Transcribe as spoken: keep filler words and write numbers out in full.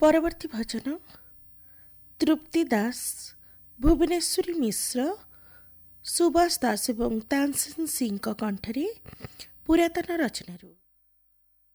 ପରବର୍ତ୍ତୀ ଭଜନ ତୃପ୍ତି ଦାସ, ଭୁବନେଶ୍ୱରୀ ମିଶ୍ର, ସୁବାସ ଦାସ ଏବଂ ତାନସେନ ସିଂଙ୍କ କଣ୍ଠରେ ପୁରାତନ ରଚନାରୁ।